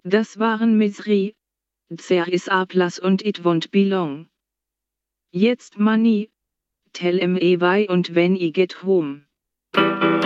Das waren Misery, there is a plus und it won't be long. Jetzt Money, tell why und when I get home.